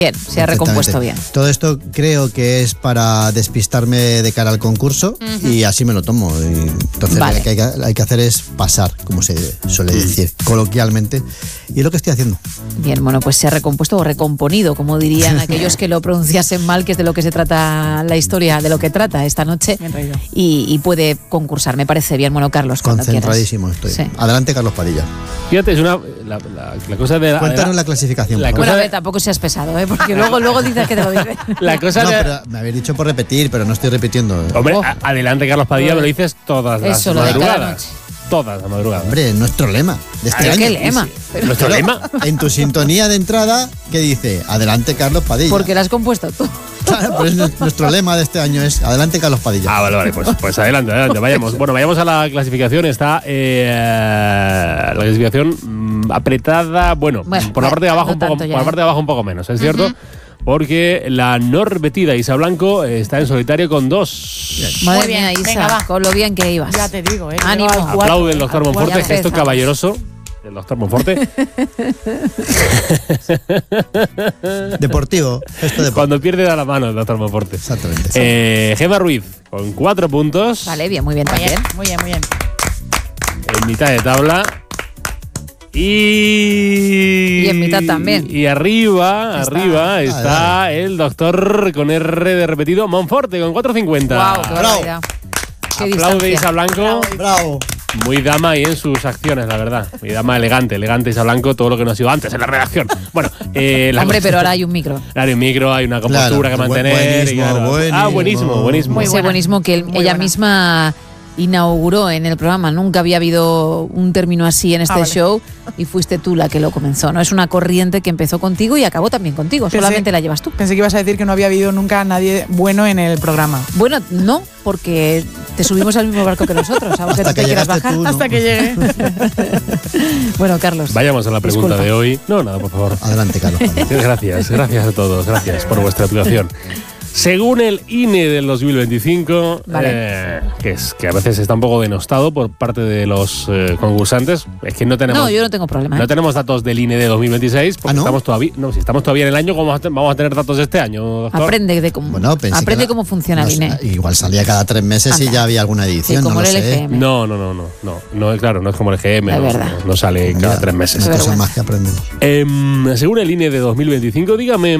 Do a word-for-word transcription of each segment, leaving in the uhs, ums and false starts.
Bien, se ha recompuesto bien. Todo esto creo que es para despistarme de cara al concurso uh-huh. y así me lo tomo. Y entonces vale. lo que hay, que hay que hacer es pasar, como se suele decir coloquialmente, y es lo que estoy haciendo. Bien, bueno, pues se ha recompuesto o recomponido, como dirían aquellos que lo pronunciasen mal, que es de lo que se trata la historia, de lo que trata esta noche, y, y puede concursar, me parece bien. Bueno, Carlos, cuando concentradísimo quieras. estoy. Sí. Adelante, Carlos Padilla. Fíjate, es una la, la, la cosa de la, Cuéntanos la, la clasificación. La por bueno, favor. a ver, tampoco seas pesado, ¿eh? Porque luego, luego dices que te lo dices. La cosa no, de... pero me habéis dicho por repetir, pero no estoy repitiendo. Hombre, Oh. a, adelante, Carlos Padilla, me lo dices todas las Eso, lo de cada madrugadas. noche. Todas las madrugadas. Hombre, nuestro lema de este ¿Pero año. qué lema? Pero ¿nuestro Claro, lema? En tu sintonía de entrada, ¿qué dice? Adelante, Carlos Padilla. Porque la has compuesto tú. Claro, pues nuestro lema de este año es adelante, Carlos Padilla. Ah, vale, vale, pues, pues adelante, adelante, vayamos. Bueno, vayamos a la clasificación. Está eh, la clasificación mmm, apretada, bueno, bueno, por la parte de abajo no un poco, tanto ya, por la parte de abajo un poco menos, ¿es uh-huh. cierto? Porque la norbetida Isa Blanco está en solitario con dos. Madre Muy bien, mía, Isa, venga, va. con lo bien que ibas. Ya te digo, ¿eh? Ánimo. Aplaude el doctor Monforte, gesto empezamos. caballeroso del doctor Monforte. Deportivo, esto de Cuando pierde da la mano el doctor Monforte. Exactamente. Eh, Gemma Ruiz con cuatro puntos. Vale, bien, muy bien Muy también. bien, muy bien, muy bien. En mitad de tabla. Y, Y en mitad también. Y arriba, Está. arriba está Vale, el doctor con R de repetido, Monforte, con cuatro cincuenta. Guau, qué barbaridad. Qué Aplaude distancia. Isa Blanco. Bravo. Muy dama ahí en sus acciones, la verdad. Muy dama elegante, elegante Isa Blanco, todo lo que no ha sido antes en la redacción. Bueno, eh, la Hombre, cosa- pero ahora hay un micro. Claro, hay un micro, hay una compostura Claro, que mantener. buenísimo, y claro. buenísimo. Ah, buenísimo, buenísimo. Muy Ese buena. buenismo que él- Muy ella buena. misma inauguró en el programa. Nunca había habido un término así en este Ah, vale. show y fuiste tú la que lo comenzó. No es una corriente que empezó contigo y acabó también contigo. Pensé- Solamente la llevas tú. Pensé que ibas a decir que no había habido nunca nadie bueno en el programa. Bueno, no, porque te subimos al mismo barco que nosotros, aunque Hasta tú te que quieras llegaste bajar. tú, ¿no? Hasta que llegué. Bueno, Carlos. Vayamos a la pregunta Disculpa. de hoy. No, nada, por favor. Adelante, Carlos Padilla. Gracias, gracias a todos, gracias por vuestra actuación. Según el I N E del dos mil veinticinco, Vale. eh, que es que a veces está un poco denostado por parte de los eh, concursantes, es que no tenemos No, yo no tengo problema. ¿eh? no tenemos datos del I N E de dos mil veintiséis, porque ¿Ah, no? estamos todavía, no, si estamos todavía en el año, ¿cómo vamos a, te- vamos a tener datos de este año, doctor? Aprende de cómo, Bueno, pensé aprende que la- cómo funciona no el sé, I N E. Igual salía cada tres meses y Anda. ya había alguna Sí, edición, como no lo el sé. L G M. No, no, no, no, no, no, claro, no es como el G M, Es no, verdad. no, no sale cada Mira, tres meses. Son Qué cosas vergüenza. más que aprendemos. Em, según el I N E de dos mil veinticinco, dígame,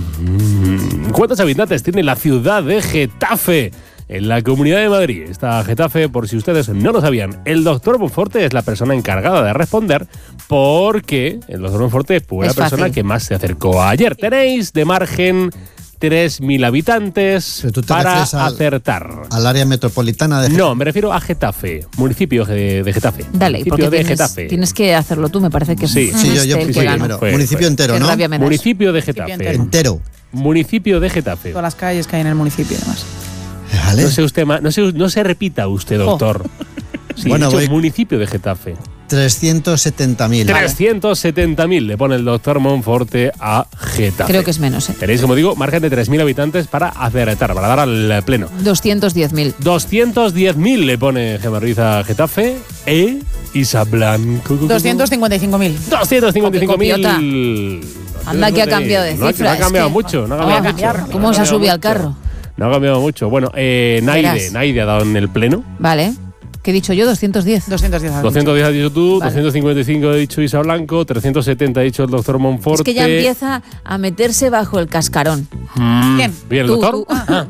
mm, ¿cuántos habitantes tiene la ciudad de Getafe en la Comunidad de Madrid? Está Getafe, por si ustedes no lo sabían. El doctor Monforte es la persona encargada de responder, porque el doctor Monforte fue Es la persona fácil. que más se acercó ayer. Tenéis de margen tres mil habitantes Pero tú te para refieres al- acertar. Al área metropolitana de No, me refiero a Getafe, municipio de, de Getafe. Dale, municipio porque de tienes, Getafe. tienes que hacerlo tú, me parece que Sí. es Sí, yo, yo el sí, que sí, ganó. primero. Fue- Municipio fue. entero, Qué ¿no? rabia me das. Municipio de Municipio Getafe. entero. Entero. Municipio de Getafe. Todas las calles que hay en el municipio, además. Vale. No se usted ma- no se, no se repita usted, doctor. Sí, Bueno, he dicho voy- municipio de Getafe. trescientos setenta mil. trescientos setenta mil le pone el doctor Monforte a Getafe. Creo que es menos, ¿eh? Tenéis, como digo, margen de tres mil habitantes para acertar, para dar al pleno. doscientos diez mil. doscientos diez mil le pone Gemma Ruiz a Getafe. E Isa Blanco. doscientos cincuenta y cinco mil. doscientos cincuenta y cinco Copiota. mil. Anda que ha cambiado de No ha- cifra, No ha es cambiado que- mucho. No ha ¿Cómo cambiado va a mucho. cambiar? No ha ¿Cómo se ha cambiado subido al mucho. carro? No ha cambiado mucho. Bueno, eh, Naide, Verás. Naide ha dado en el pleno. Vale. ¿Qué he dicho yo? doscientos diez. doscientos diez. doscientos diez ha dicho tú, Vale. doscientos cincuenta y cinco ha dicho Isa Blanco, trescientos setenta ha dicho el doctor Monforte. Es que ya empieza a meterse bajo el cascarón. Mm, Bien. Bien, el Tú, doctor. tú. Ah,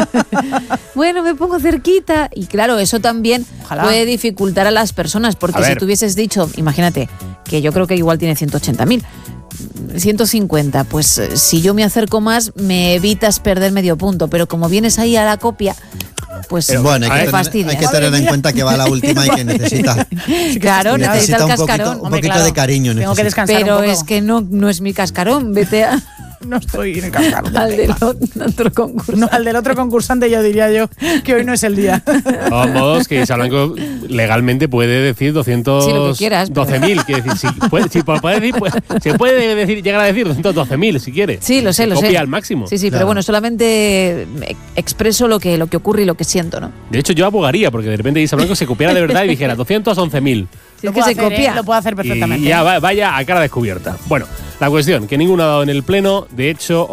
Bueno, me pongo cerquita. Y claro, eso también Ojalá. puede dificultar a las personas, porque A si ver. tú hubieses dicho, imagínate, que yo creo que igual tiene ciento ochenta mil, ciento cincuenta, pues eh, si yo me acerco más, me evitas perder medio punto, pero como vienes ahí a la copia, pues Pero, Bueno, hay a que, ver, tener, fastidias. hay que tener en cuenta que va la última y que necesita, Claro, necesita necesita el un cascarón. poquito, un Hombre, poquito claro. de cariño. Tengo que necesita. descansar Pero un poco. es que no, no es mi cascarón, vete a- no estoy en el cascarón. al del otro concurso. No, al del otro concursante yo diría yo que hoy no es el día. de todos modos, que Isa Blanco legalmente puede decir doscientos Sí, lo que quieras, pero- doce mil. Quiere decir, si puede, si puede decir, pues, se puede decir, llegar a decir doscientos doce mil si quiere. Sí, lo sé, Se lo copia sé. al máximo. Sí, sí, Claro. pero bueno, solamente expreso lo que, lo que ocurre y lo que siento, ¿no? De hecho, yo abogaría porque de repente Isa Blanco se copiara de verdad y dijera doscientos once mil. Si Lo es que puedo se hacer, ¿eh? copia. Lo puedo hacer perfectamente. Y ya va- vaya a cara descubierta. Bueno, la cuestión, que ninguno ha dado en el pleno. De hecho,